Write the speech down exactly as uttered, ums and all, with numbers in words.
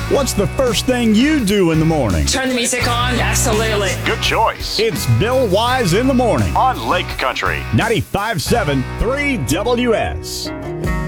What's the first thing you do in the morning? Turn the music on, absolutely. Good choice. It's Bill Wise in the morning On Lake Country. ninety-five point seven three W S.